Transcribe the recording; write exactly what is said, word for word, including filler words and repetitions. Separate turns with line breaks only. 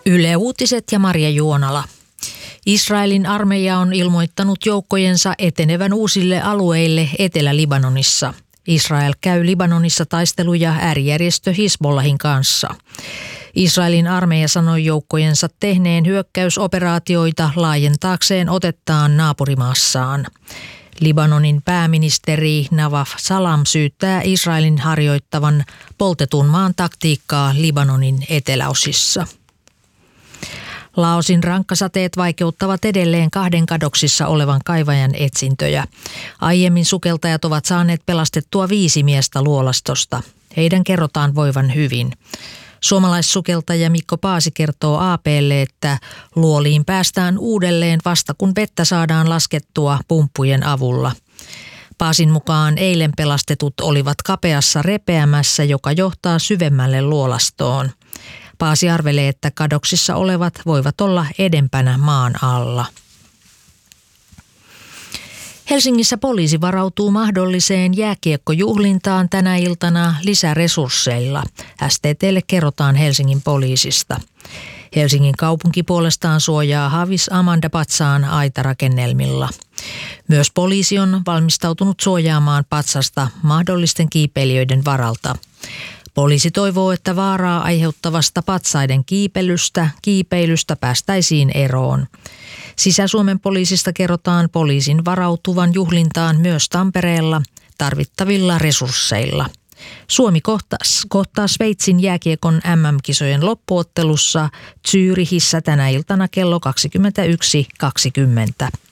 Yle Uutiset ja Maria Juonala. Israelin armeija on ilmoittanut joukkojensa etenevän uusille alueille Etelä-Libanonissa. Israel käy Libanonissa taisteluja äärijärjestö Hizbollahin kanssa. Israelin armeija sanoi joukkojensa tehneen hyökkäysoperaatioita laajentaakseen otettaan naapurimaassaan. Libanonin pääministeri Nawaf Salam syyttää Israelin harjoittavan poltetun maan taktiikkaa Libanonin eteläosissa. Laosin rankkasateet vaikeuttavat edelleen kahden kadoksissa olevan kaivajan etsintöjä. Aiemmin sukeltajat ovat saaneet pelastettua viisi miestä luolastosta. Heidän kerrotaan voivan hyvin. Suomalaissukeltaja Mikko Paasi kertoo A P:lle, että luoliin päästään uudelleen vasta kun vettä saadaan laskettua pumppujen avulla. Paasin mukaan eilen pelastetut olivat kapeassa repeämässä, joka johtaa syvemmälle luolastoon. Paasi arvelee, että kadoksissa olevat voivat olla edempänä maan alla. Helsingissä poliisi varautuu mahdolliseen jääkiekkojuhlintaan tänä iltana lisäresursseilla. S T T:lle kerrotaan Helsingin poliisista. Helsingin kaupunki puolestaan suojaa Havis Amanda Patsaan aitarakennelmilla. Myös poliisi on valmistautunut suojaamaan patsasta mahdollisten kiipeilijöiden varalta. Poliisi toivoo, että vaaraa aiheuttavasta patsaiden kiipeilystä, kiipeilystä päästäisiin eroon. Sisä-Suomen poliisista kerrotaan poliisin varautuvan juhlintaan myös Tampereella tarvittavilla resursseilla. Suomi kohtaa, kohtaa Sveitsin jääkiekon M M-kisojen loppuottelussa Zürichissä tänä iltana kello kaksikymmentäyksi kaksikymmentä.